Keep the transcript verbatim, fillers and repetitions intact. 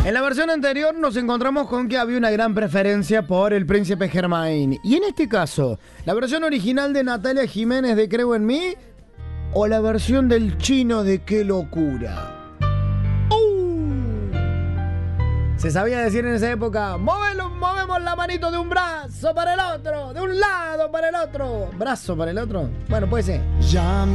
En la versión anterior nos encontramos con que había una gran preferencia por el príncipe Germain. Y en este caso, ¿la versión original de Natalia Jiménez de Creo en mí o la versión del chino de Qué locura? Se sabía decir en esa época, movemos, movemos la manito de un brazo para el otro, de un lado para el otro. ¿Brazo para el otro? Bueno, puede ser. Ya